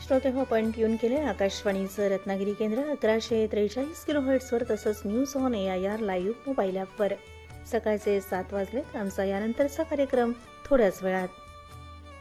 श्रोते हो, आपण ट्यून केले आकाशवाणीचं रत्नागिरी केंद्र 1143 किलोहर्ट्झवर, तसंच news on AIR live mobile ॲपवर. सकाळचे 7 वाजलेत. आमचा यानंतरचा कार्यक्रम थोड्याच वेळात.